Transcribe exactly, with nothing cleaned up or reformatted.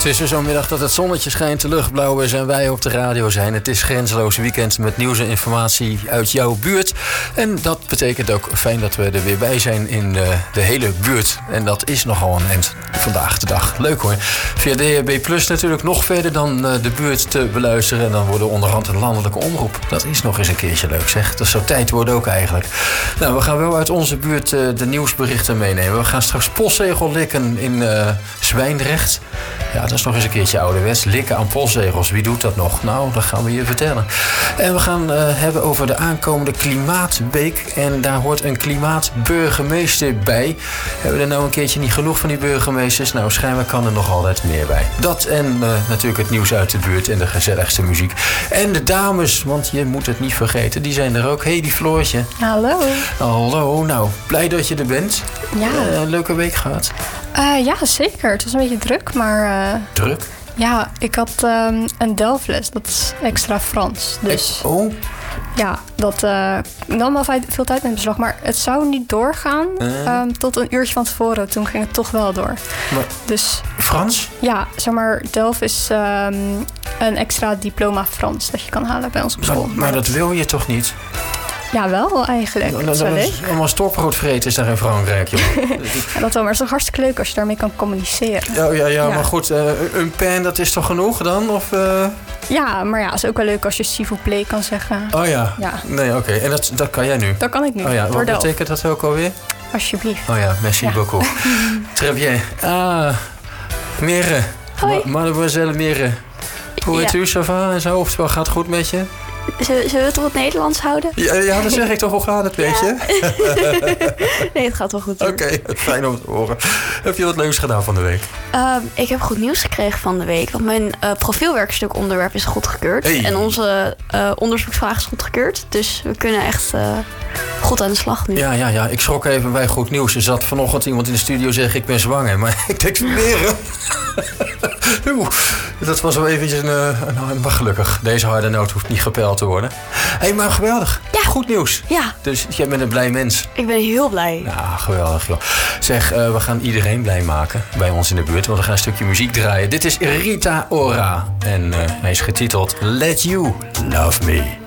is er zo'n middag dat het zonnetje schijnt, de lucht blauw is en wij op de radio zijn. Het is grenzeloos weekend met nieuws en informatie uit jouw buurt. En dat betekent ook fijn dat we er weer bij zijn in de, de hele buurt. En dat is nogal een eind vandaag de dag. Leuk hoor. Via D H B Plus natuurlijk nog verder dan de buurt te beluisteren. En dan worden onderhand een landelijke omroep. Dat is nog eens een keertje leuk zeg. Dat zou tijd worden ook eigenlijk. Nou, we gaan wel uit onze buurt uh, de nieuwsberichten meenemen. We gaan straks postzegel likken in uh, Zwijndrecht. Ja, dat is nog eens een keertje ouderwets. Likken aan postzegels. Wie doet dat nog? Nou, dat gaan we je vertellen. En we gaan uh, hebben over de aankomende Klimaatweek. En daar hoort een klimaatburgemeester bij. Hebben we er nou een keertje niet genoeg van die burgemeesters? Nou, schijnbaar kan er nog altijd meer bij. Dat en uh, natuurlijk het nieuws uit de buurt en de gezelligste muziek. En de dames, want je moet het niet vergeten. Die zijn er ook. Hey, die Floortje. Hallo. Hallo. Nou, blij dat je er bent. Ja. Uh, leuke week gehad. Uh, ja, zeker. Het was een beetje druk, maar... Uh, druk? Ja, ik had um, een delfles. Dat is extra Frans. Dus... Ik, oh? Ja, dat uh, nam wel veel tijd in beslag. Maar het zou niet doorgaan uh. um, tot een uurtje van tevoren. Toen ging het toch wel door. Maar, dus, Frans? Ja, zeg maar, Delft is um, een extra diploma Frans dat je kan halen bij ons op school. Maar, maar dat wil je toch niet? Ja, wel eigenlijk. Dat is wel allemaal stokbrood vreten is daar in Frankrijk, joh. Ja, dat wel, maar het is toch hartstikke leuk als je daarmee kan communiceren. Ja, ja, ja, ja. Maar goed, uh, een pen, dat is toch genoeg dan? Of, uh... Ja, maar ja, het is ook wel leuk als je s'il vous plaît kan zeggen. Oh ja? Ja. Nee, oké. Okay. En dat, dat kan jij nu? Dat kan ik nu. Oh ja, wat betekent dat ook alweer? Alsjeblieft. Oh ja, merci ja. beaucoup. Très bien. Ah, Mere. Hoi. Ma mademoiselle Mere. Hoe heet ja. u, ça va en zo? Oftewel, gaat het goed met je? Zullen we het op het Nederlands houden? Ja, ja, dat zeg ik toch. Hoe gaat het, weet je? Nee, het gaat wel goed. Oké, okay, fijn om te horen. Heb je wat leuks gedaan van de week? Uh, ik heb goed nieuws gekregen van de week. Want mijn uh, profielwerkstuk onderwerp is goedgekeurd. Hey. En onze uh, onderzoeksvraag is goedgekeurd. Dus we kunnen echt uh, goed aan de slag nu. Ja, ja, ja. Ik schrok even bij goed nieuws. Er zat vanochtend iemand in de studio zeggen ik ben zwanger. Maar ik denk smeren. Dat was wel eventjes een, een... Maar gelukkig, deze harde noot hoeft niet gepeld te worden. Hé, hey, maar geweldig. Ja. Goed nieuws. Ja. Dus jij bent een blij mens. Ik ben heel blij. Ja, geweldig joh. Zeg, uh, we gaan iedereen blij maken bij ons in de buurt. Want we gaan een stukje muziek draaien. Dit is Rita Ora. En uh, hij is getiteld Let You Love Me.